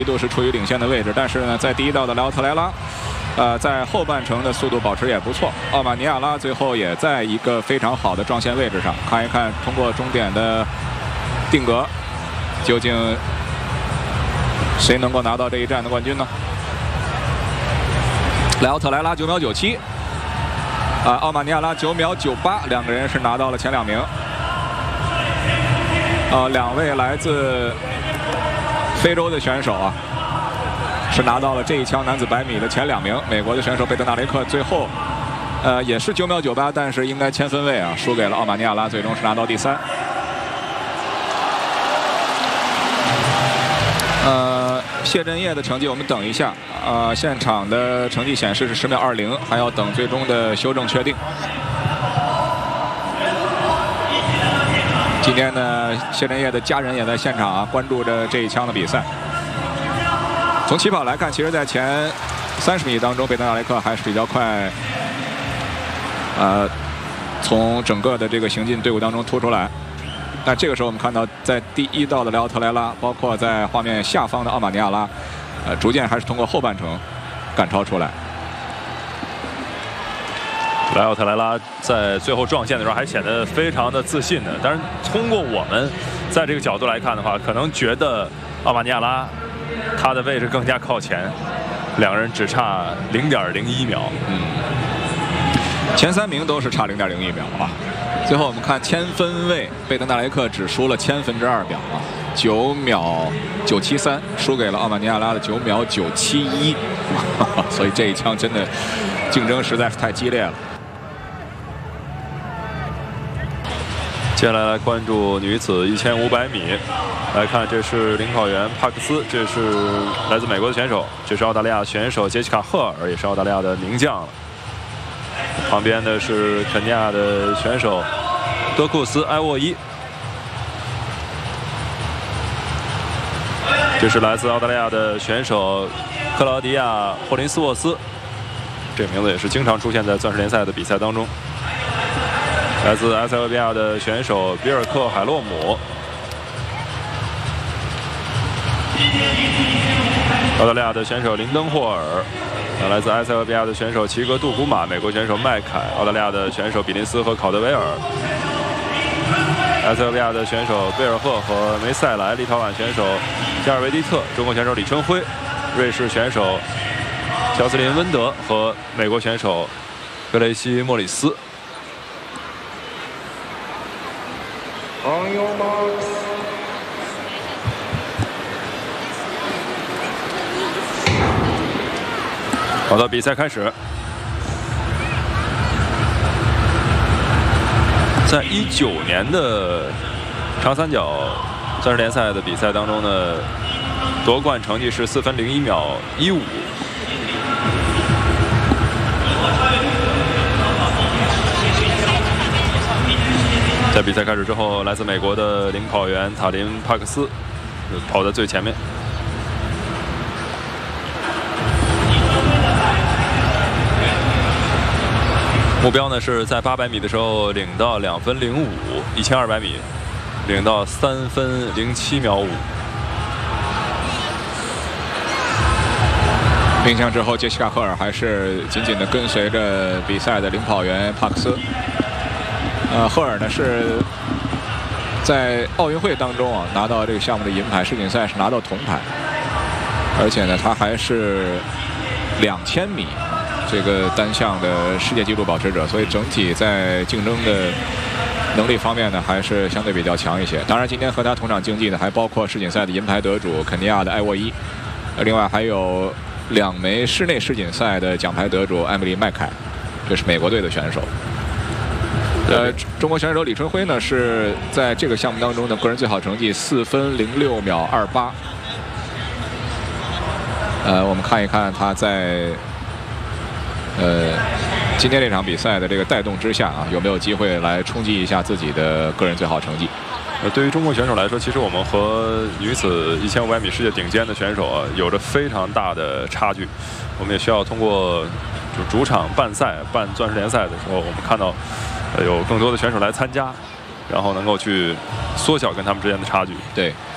一度是处于领先的位置，但是呢，在第一道的莱奥特莱拉，在后半程的速度保持也不错。奥马尼亚拉最后也在一个非常好的撞线位置上，看一看通过终点的定格，究竟谁能够拿到这一站的冠军呢？莱奥特莱拉9秒97，奥马尼亚拉9秒98，两个人是拿到了前2名。两位来自非洲的选手啊，是拿到了这一枪男子100米的前2名。美国的选手贝德纳雷克最后，也是9秒98，但是应该签分位啊，输给了奥马尼亚拉，最终是拿到第3。谢震业的成绩我们等一下，现场的成绩显示是10秒20，还要等最终的修正确定。今天呢，谢震业的家人也在现场啊，关注着这一枪的比赛。从起跑来看，其实在前30米当中，贝德纳雷克还是比较快，从整个的这个行进队伍当中突出来。但这个时候我们看到，在第一道的莱奥特莱拉，包括在画面下方的奥马尼亚拉，逐渐还是通过后半程赶超出来。 莱奥特莱拉在最后撞线的时候还显得非常的自信的，但是通过我们在这个角度来看的话，可能觉得奥马尼亚拉他的位置更加靠前，两个人只差0.01秒。 前3名都是差0.01秒啊。最后我们看签分位，贝德纳雷克只输了0.02秒啊，9秒973，输给了奥马尼亚拉的9秒971，所以这一枪真的竞争实在是太激烈了。 接下来关注女子1500米，来看这是领跑员帕克斯，这是来自美国的选手，这是澳大利亚选手杰西卡·赫尔，也是澳大利亚的名将。旁边的是肯尼亚的选手德库斯·埃沃伊，这是来自澳大利亚的选手克劳迪亚·霍林斯沃斯，这个名字也是经常出现在钻石联赛的比赛当中。来自埃塞俄比亚的选手比尔克·海洛姆，澳大利亚的选手林登霍尔，来自埃塞俄比亚的选手齐格杜古马，美国选手麦凯，澳大利亚的选手比林斯和考德维尔，埃塞俄比亚的选手贝尔赫和梅塞莱，立陶宛选手加尔维迪特，中国选手李春辉，瑞士选手乔斯林温德和美国选手格雷西莫里斯。好的，比赛开始。在19年的长三角钻石联赛的比赛当中呢，夺冠成绩是4分01秒15。在比赛开始之后，来自美国的领跑员塔林·帕克斯跑在最前面。目标呢是在800米的时候领到2分05，1200米领到3分07秒5。 并枪之后，杰西卡·赫尔还是紧紧地跟随着比赛的领跑员帕克斯。赫尔呢是在奥运会当中啊拿到这个项目的银牌，世锦赛是拿到铜牌，而且呢他还是2000米这个单项的世界纪录保持者，所以整体在竞争的能力方面呢还是相对比较强一些。当然，今天和他同场竞技的还包括世锦赛的银牌得主肯尼亚的埃沃伊，另外还有2枚室内世锦赛的奖牌得主艾米丽·麦凯，这是美国队的选手。中国选手李春辉呢是在这个项目当中的个人最好成绩4分06秒28。我们看一看他在今天这场比赛的这个带动之下啊，有没有机会来冲击一下自己的个人最好成绩？ 对于中国选手来说，其实我们和女子1500米世界顶尖的选手啊，有着非常大的差距。我们也需要通过就主场办赛、办钻石联赛的时候，我们看到有更多的选手来参加，然后能够去缩小跟他们之间的差距。 对。